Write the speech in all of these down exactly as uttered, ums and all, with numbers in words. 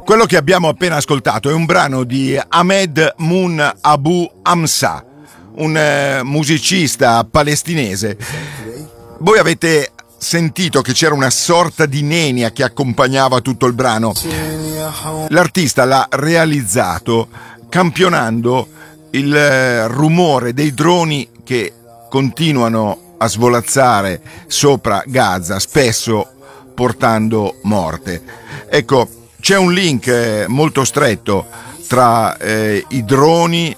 Quello che abbiamo appena ascoltato è un brano di Ahmed Moon Abu Hamza, un eh, musicista palestinese. Voi avete sentito che c'era una sorta di nenia che accompagnava tutto il brano. L'artista l'ha realizzato campionando il eh, rumore dei droni che continuano a svolazzare sopra Gaza, spesso portando morte. Ecco, c'è un link eh, molto stretto tra eh, i droni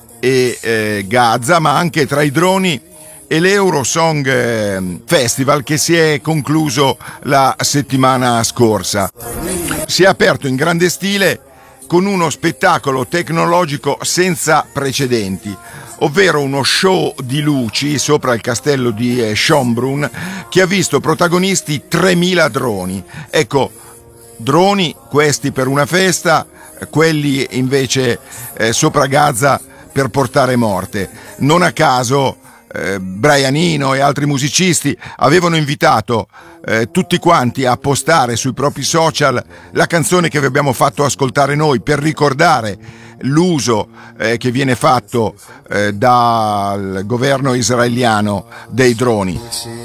e eh, Gaza, ma anche tra i droni e l'Eurosong eh, Festival che si è concluso la settimana scorsa. Si è aperto in grande stile con uno spettacolo tecnologico senza precedenti, ovvero uno show di luci sopra il castello di eh, Schönbrunn che ha visto protagonisti tremila droni. Ecco, droni questi per una festa, quelli invece eh, sopra Gaza per portare morte. Non a caso eh, Brian Eno e altri musicisti avevano invitato eh, tutti quanti a postare sui propri social la canzone che vi abbiamo fatto ascoltare noi per ricordare l'uso eh, che viene fatto eh, dal governo israeliano dei droni.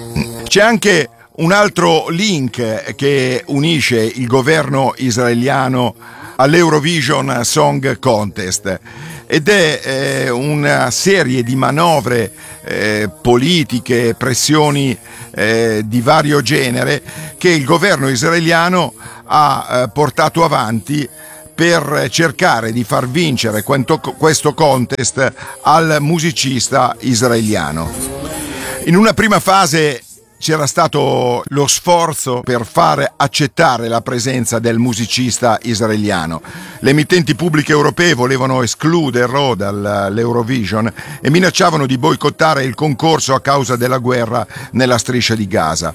C'è anche un altro link che unisce il governo israeliano all'Eurovision Song Contest ed è eh, una serie di manovre eh, politiche, pressioni eh, di vario genere che il governo israeliano ha eh, portato avanti per cercare di far vincere questo contest al musicista israeliano. In una prima fase c'era stato lo sforzo per fare accettare la presenza del musicista israeliano. Le emittenti pubbliche europee volevano escluderlo dall'Eurovision e minacciavano di boicottare il concorso a causa della guerra nella striscia di Gaza.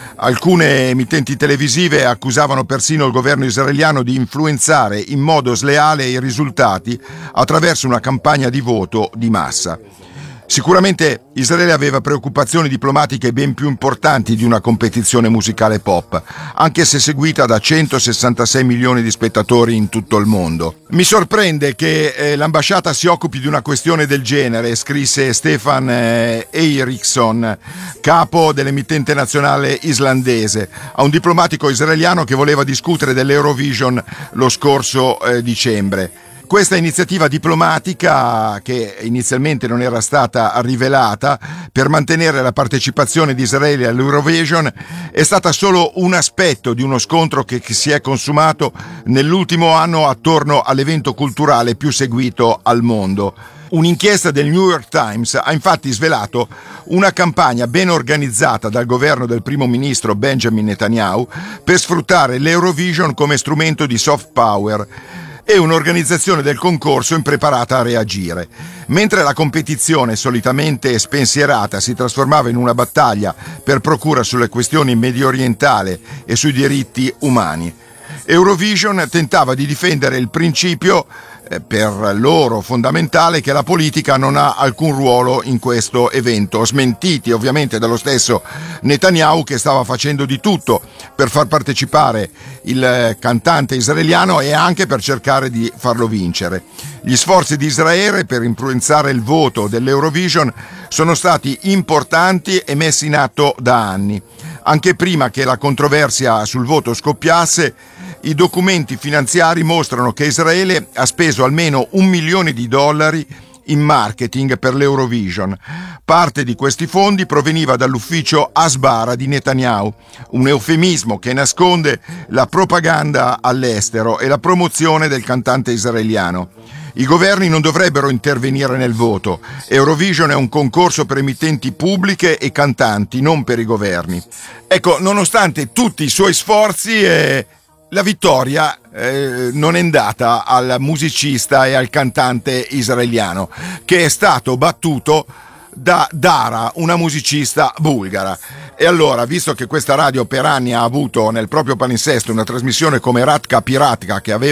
Alcune emittenti televisive accusavano persino il governo israeliano di influenzare in modo sleale i risultati attraverso una campagna di voto di massa. Sicuramente Israele aveva preoccupazioni diplomatiche ben più importanti di una competizione musicale pop, anche se seguita da centosessantasei milioni di spettatori in tutto il mondo. Mi sorprende che eh, l'ambasciata si occupi di una questione del genere, scrisse Stefan eh, Eriksson, capo dell'emittente nazionale islandese, a un diplomatico israeliano che voleva discutere dell'Eurovision lo scorso eh, dicembre. Questa iniziativa diplomatica, che inizialmente non era stata rivelata, per mantenere la partecipazione di Israele all'Eurovision, è stata solo un aspetto di uno scontro che si è consumato nell'ultimo anno attorno all'evento culturale più seguito al mondo. Un'inchiesta del New York Times ha infatti svelato una campagna ben organizzata dal governo del primo ministro Benjamin Netanyahu per sfruttare l'Eurovision come strumento di soft power e un'organizzazione del concorso impreparata a reagire. Mentre la competizione solitamente spensierata si trasformava in una battaglia per procura sulle questioni medio orientali e sui diritti umani, Eurovision tentava di difendere il principio, eh, per loro fondamentale, che la politica non ha alcun ruolo in questo evento, smentiti ovviamente dallo stesso Netanyahu, che stava facendo di tutto per far partecipare il cantante israeliano e anche per cercare di farlo vincere. Gli sforzi di Israele per influenzare il voto dell'Eurovision sono stati importanti e messi in atto da anni. Anche prima che la controversia sul voto scoppiasse, i documenti finanziari mostrano che Israele ha speso almeno un milione di dollari in marketing per l'Eurovision. Parte di questi fondi proveniva dall'ufficio Hasbara di Netanyahu, un eufemismo che nasconde la propaganda all'estero e la promozione del cantante israeliano. I governi non dovrebbero intervenire nel voto. Eurovision è un concorso per emittenti pubbliche e cantanti, non per i governi. Ecco, nonostante tutti i suoi sforzi, eh, la vittoria eh, non è andata al musicista e al cantante israeliano, che è stato battuto da Dara, una musicista bulgara. E allora, visto che questa radio per anni ha avuto nel proprio palinsesto una trasmissione come Ratka Piratka, che aveva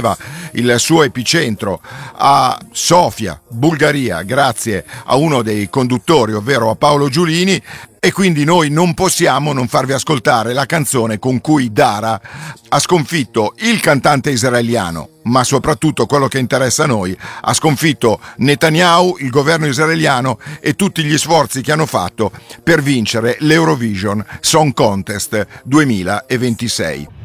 il suo epicentro a Sofia, Bulgaria, grazie a uno dei conduttori, ovvero a Paolo Giulini, e quindi noi non possiamo non farvi ascoltare la canzone con cui Dara ha sconfitto il cantante israeliano, ma soprattutto quello che interessa a noi, ha sconfitto Netanyahu, il governo israeliano e tutti gli sforzi che hanno fatto per vincere l'Eurovision Song Contest duemilaventisei.